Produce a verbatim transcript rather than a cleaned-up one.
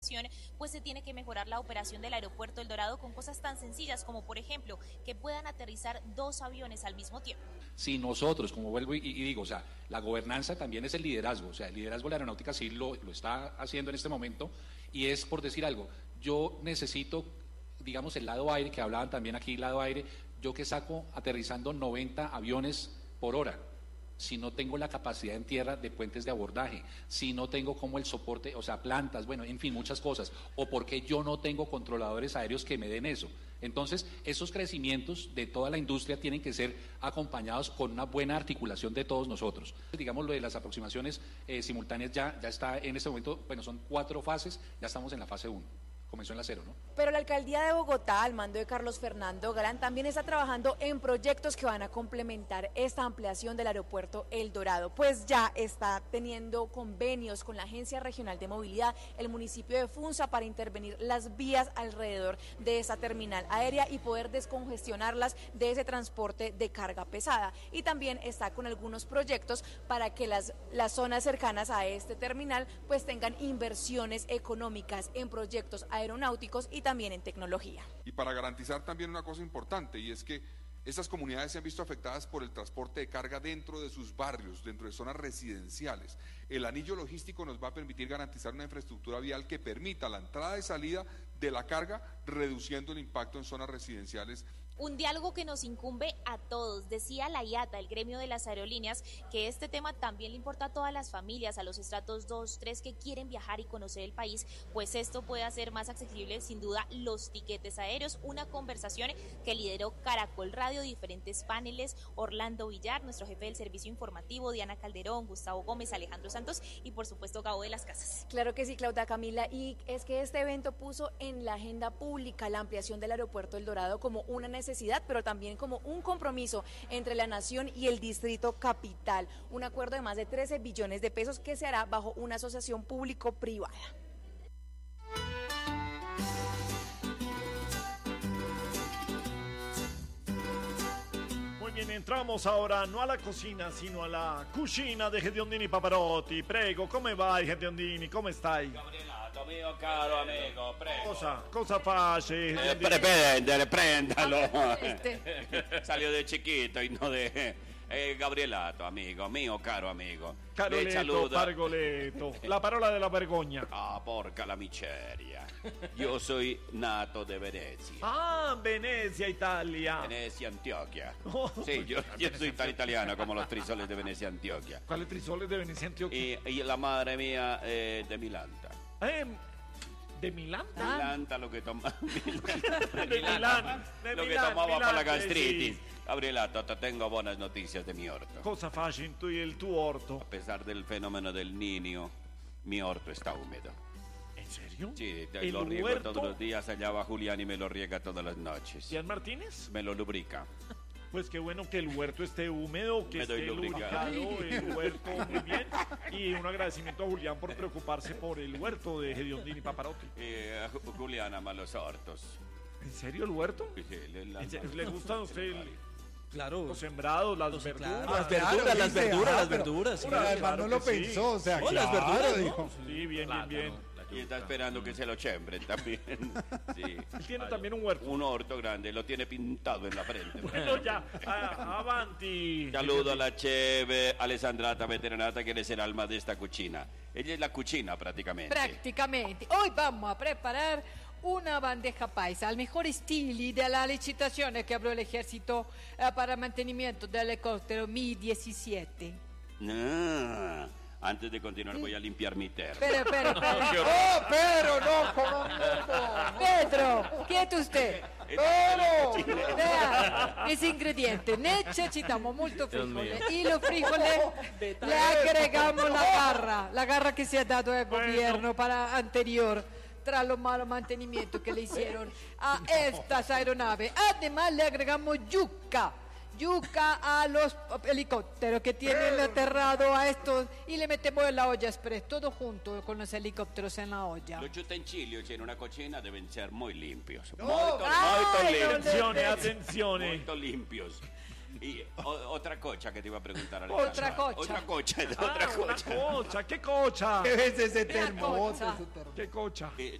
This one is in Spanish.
ampliación, pues se tiene que mejorar la operación del aeropuerto El Dorado con cosas tan sencillas como, por ejemplo, que puedan aterrizar dos aviones al mismo tiempo. Si nosotros, como vuelvo y, y digo, o sea, la gobernanza también es el liderazgo, o sea, el liderazgo de la aeronáutica sí lo, lo está haciendo en este momento, y es por decir algo, yo necesito, digamos, el lado aire, que hablaban también aquí, lado aire, yo que saco aterrizando noventa aviones por hora, si no tengo la capacidad en tierra de puentes de abordaje, si no tengo como el soporte, o sea, plantas, bueno, en fin, muchas cosas, o porque yo no tengo controladores aéreos que me den eso. Entonces, esos crecimientos de toda la industria tienen que ser acompañados con una buena articulación de todos nosotros. Digamos, lo de las aproximaciones eh, simultáneas ya, ya está en este momento, bueno, son cuatro fases, ya estamos en la fase uno. Comenzó en la cero, ¿no? Pero la alcaldía de Bogotá, al mando de Carlos Fernando Galán, también está trabajando en proyectos que van a complementar esta ampliación del aeropuerto El Dorado, pues ya está teniendo convenios con la Agencia Regional de Movilidad, el municipio de Funza, para intervenir las vías alrededor de esa terminal aérea y poder descongestionarlas de ese transporte de carga pesada. Y también está con algunos proyectos para que las, las zonas cercanas a este terminal pues tengan inversiones económicas en proyectos aeronáuticos y también en tecnología. Y para garantizar también una cosa importante, y es que estas comunidades se han visto afectadas por el transporte de carga dentro de sus barrios, dentro de zonas residenciales. El anillo logístico nos va a permitir garantizar una infraestructura vial que permita la entrada y salida de la carga, reduciendo el impacto en zonas residenciales. Un diálogo que nos incumbe a todos, decía la I A T A, el gremio de las aerolíneas, que este tema también le importa a todas las familias, a los estratos dos, tres que quieren viajar y conocer el país, pues esto puede hacer más accesible sin duda los tiquetes aéreos. Una conversación que lideró Caracol Radio, diferentes paneles, Orlando Villar, nuestro jefe del servicio informativo, Diana Calderón, Gustavo Gómez, Alejandro Santos y por supuesto Gabo de las Casas. Claro que sí, Claudia Camila, y es que este evento puso en la agenda pública la ampliación del aeropuerto El Dorado como una necesidad, pero también como un compromiso entre la nación y el distrito capital, un acuerdo de más de trece billones de pesos que se hará bajo una asociación público-privada. Muy bien, entramos ahora no a la cocina, sino a la cucina de Gediondini Paparotti. Prego, come vai Gediondini, come stai? Gabrielato, mio caro amico, prego. Cosa, cosa face? Eh, pre prendere, prendalo. Salió de chiquito y no de... Eh, Gabrielato, amigo, mio caro amigo. Caroletto, Pargoletto, la parola della vergogna. Ah, porca la miseria. Io soy nato de Venezia. Ah, Venecia, Italia. Venecia, Antioquia. Oh. Sí, yo, yo soy tan italiano como los trisoles de Venecia, Antioquia. ¿Cuáles trisoles de Venecia, Antioquia? Y, y la madre mía eh, de Milanta. Eh, ¿De Milán? Milanta, lo que tomaba. de Milán. De lo que Milán, tomaba Milán, para la gastritis. Sí. Gabrielato, te tengo buenas noticias de mi orto. Cosa fai in tu, il tuo orto? A pesar del fenómeno del niño, mi orto está húmedo. ¿En serio? Sí, ¿El lo riego huerto? todos los días. Allá va Julián y me lo riega todas las noches. ¿Cian Martínez? Me lo lubrica. Pues qué bueno que el huerto esté húmedo, que Me doy esté lubricado. lubricado, el huerto muy bien. Y un agradecimiento a Julián por preocuparse por el huerto de Gediondini Paparotti. Eh, Julián ama los hortos. ¿En serio el huerto? Sí, le, la, ¿En serio? ¿Le gustan a usted el, Claro. los sembrados, las Los- verduras? claro. Las Claro, verduras, las dice, verduras, ah, las pero- verduras. sí. Pero además claro no que lo sí. pensó, o sea, Oh, las claro, verduras, ¿no? dijo. Sí, bien, bien, bien. y está esperando que se lo chembren también. Sí. Él tiene también un huerto. Un orto grande, lo tiene pintado en la frente. Bueno, ya, ah, avanti. Saludo a la cheve Alessandrata Veteranata, que es el alma de esta cucina. Ella es la cucina prácticamente. Prácticamente. Hoy vamos a preparar una bandeja paisa al mejor estilo de la licitación que abrió el ejército eh, para mantenimiento del helicóptero Mi diecisiete. Ah, antes de continuar voy a limpiar mi termo. Espera, espera, espera. ¡Oh, Pedro, no, colombiano! Pedro, quieto usted. ¡Pedro! Vea, ese ingrediente, necesitamos mucho frijoles y los frijoles le agregamos la garra, la garra que se ha dado al gobierno para anterior tras los malos mantenimientos que le hicieron a estas aeronaves. Además le agregamos yuca. Yuca a los helicópteros que tienen aterrado a estos y le metemos en la olla express, todo junto con los helicópteros en la olla. Los utensilios en una cocina deben ser muy limpios. No. Molto, Ay, molto no limpios. Attenzione, attenzione. Molto limpios. Y o- otra cocha que te iba a preguntar. Otra Alejandra. cocha. Otra cocha, Ah, otra una cocha. cocha, ¿qué cocha? ¿Qué es ese Una termobote? cocha. ese termo- ¿Qué cocha? Eh,